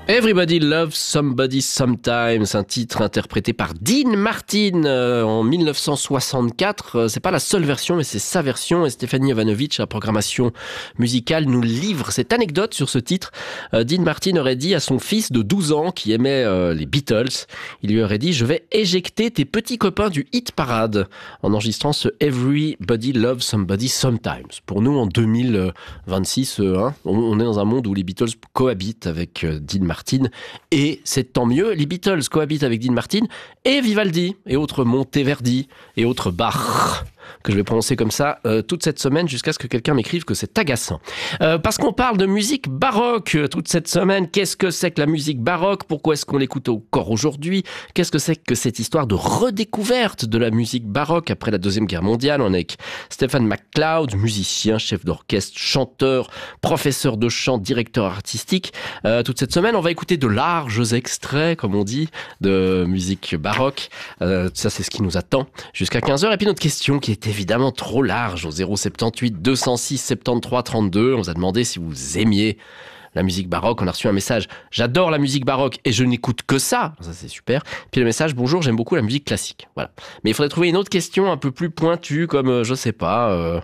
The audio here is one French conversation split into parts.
Everybody Loves Somebody Sometimes, un titre interprété par Dean Martin en 1964. C'est pas la seule version, mais c'est sa version. Et Stéphanie Jovanovic, la programmation musicale, nous livre cette anecdote sur ce titre. Dean Martin aurait dit à son fils de 12 ans qui aimait les Beatles, il lui aurait dit « Je vais éjecter tes petits copains du hit parade » en enregistrant ce Everybody Loves Somebody Sometimes. Pour nous, en 2026, on est dans un monde où les Beatles cohabitent avec Dean Martin. Et c'est tant mieux, les Beatles cohabitent avec Dean Martin et Vivaldi et autres Monteverdi et autres Bach, que je vais prononcer comme ça toute cette semaine jusqu'à ce que quelqu'un m'écrive que c'est agaçant. Parce qu'on parle de musique baroque toute cette semaine. Qu'est-ce que c'est que la musique baroque ? Pourquoi est-ce qu'on l'écoute encore aujourd'hui ? Qu'est-ce que c'est que cette histoire de redécouverte de la musique baroque après la Deuxième Guerre mondiale ? On est avec Stephen MacLeod, musicien, chef d'orchestre, chanteur, professeur de chant, directeur artistique. Toute cette semaine, on va écouter de larges extraits, comme on dit, de musique baroque. Ça, c'est ce qui nous attend jusqu'à 15h. Et puis notre question qui est évidemment trop large au 078 206 73 32. On vous a demandé si vous aimiez la musique baroque. On a reçu un message « J'adore la musique baroque et je n'écoute que ça ». Ça, c'est super. Puis le message « Bonjour, j'aime beaucoup la musique classique ». Voilà. Mais il faudrait trouver une autre question un peu plus pointue comme, je sais pas,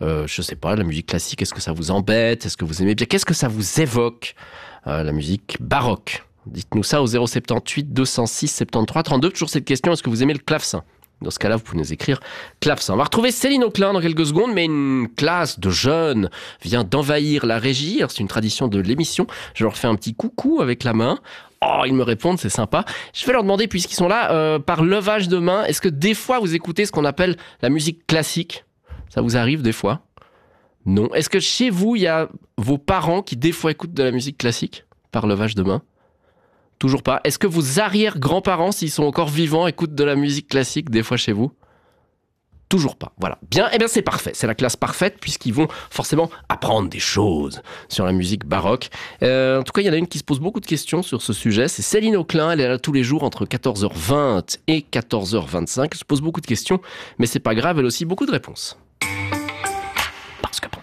la musique classique, est-ce que ça vous embête ? Est-ce que vous aimez bien ? Qu'est-ce que ça vous évoque, la musique baroque ? Dites-nous ça au 078 206 73 32. Toujours cette question, est-ce que vous aimez le clavecin ? Dans ce cas-là, vous pouvez nous écrire clavecin. On va retrouver Céline Auclin dans quelques secondes, mais une classe de jeunes vient d'envahir la régie. Alors, c'est une tradition de l'émission. Je leur fais un petit coucou avec la main. Oh, ils me répondent, c'est sympa. Je vais leur demander, puisqu'ils sont là, par levage de main, est-ce que des fois vous écoutez ce qu'on appelle la musique classique ? Ça vous arrive des fois ? Non. Est-ce que chez vous, il y a vos parents qui des fois écoutent de la musique classique par levage de main ? Toujours pas. Est-ce que vos arrière-grands-parents, s'ils sont encore vivants, écoutent de la musique classique des fois chez vous ? Toujours pas. Voilà. Bien, eh bien c'est parfait. C'est la classe parfaite puisqu'ils vont forcément apprendre des choses sur la musique baroque. En tout cas, il y en a une qui se pose beaucoup de questions sur ce sujet. C'est Céline Auclin. Elle est là tous les jours entre 14h20 et 14h25. Elle se pose beaucoup de questions, mais c'est pas grave. Elle a aussi beaucoup de réponses. Parce que.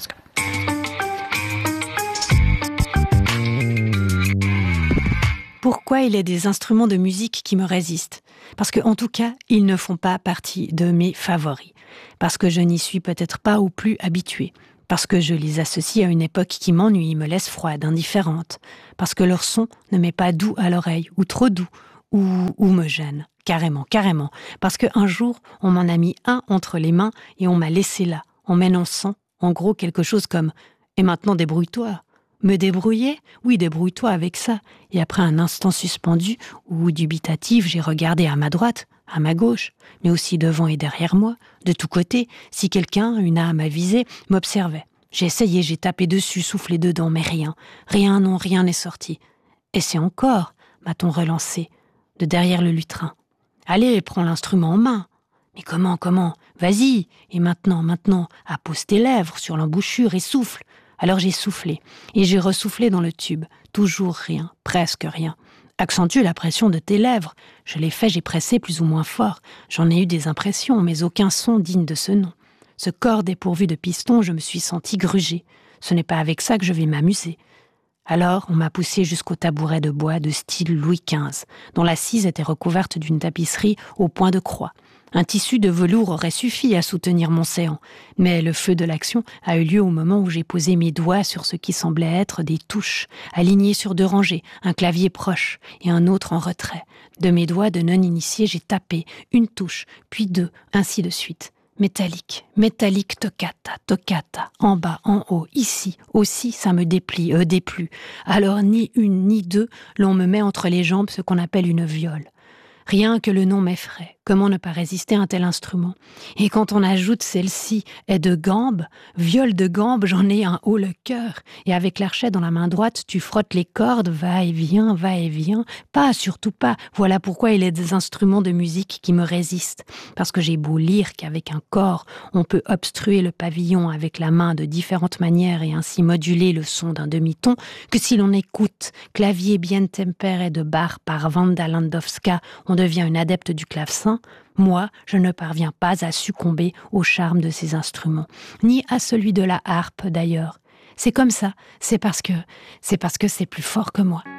Pourquoi il y a des instruments de musique qui me résistent ? Parce que, en tout cas, ils ne font pas partie de mes favoris. Parce que je n'y suis peut-être pas ou plus habituée. Parce que je les associe à une époque qui m'ennuie, me laisse froide, indifférente. Parce que leur son ne m'est pas doux à l'oreille, ou trop doux, ou me gêne. Carrément. Parce qu'un jour, on m'en a mis un entre les mains et on m'a laissé là, en m'énonçant, en gros, quelque chose comme « Et maintenant, débrouille-toi ». Me débrouiller ? Oui, débrouille-toi avec ça. Et après un instant suspendu ou dubitatif, j'ai regardé à ma droite, à ma gauche, mais aussi devant et derrière moi, de tous côtés, si quelqu'un, une âme avisée, m'observait. J'ai essayé, j'ai tapé dessus, soufflé dedans, mais rien. Rien n'est sorti. Et c'est encore, m'a-t-on relancé, de derrière le lutrin. Allez, prends l'instrument en main. Mais comment ? Vas-y. Et maintenant, appose tes lèvres sur l'embouchure et souffle. Alors j'ai soufflé, et j'ai ressoufflé dans le tube. Toujours rien, presque rien. Accentue la pression de tes lèvres. Je l'ai fait, j'ai pressé plus ou moins fort. J'en ai eu des impressions, mais aucun son digne de ce nom. Ce corps dépourvu de piston, je me suis senti gruger. Ce n'est pas avec ça que je vais m'amuser. Alors, on m'a poussé jusqu'au tabouret de bois de style Louis XV, dont l'assise était recouverte d'une tapisserie au point de croix. Un tissu de velours aurait suffi à soutenir mon séant, mais le feu de l'action a eu lieu au moment où j'ai posé mes doigts sur ce qui semblait être des touches, alignées sur 2 rangées, un clavier proche et un autre en retrait. De mes doigts de non-initié, j'ai tapé 1 touche, puis 2, ainsi de suite. Métallique, toccata, en bas, en haut, ici, aussi, ça me déplut. Alors ni 1 ni 2, l'on me met entre les jambes ce qu'on appelle une viole. Rien que le nom m'effraie. Comment ne pas résister à un tel instrument ? Et quand on ajoute celle-ci est de gambe, viole de gambe, j'en ai un haut le cœur. Et avec l'archet dans la main droite, tu frottes les cordes, va et vient. Pas, surtout pas. Voilà pourquoi il y a des instruments de musique qui me résistent. Parce que j'ai beau lire qu'avec un corps, on peut obstruer le pavillon avec la main de différentes manières et ainsi moduler le son d'un demi-ton, que si l'on écoute Clavier bien tempéré de Bach par Wanda Landowska, on devient une adepte du clavecin. Moi, je ne parviens pas à succomber au charme de ces instruments, ni à celui de la harpe d'ailleurs. C'est comme ça, c'est parce que c'est plus fort que moi.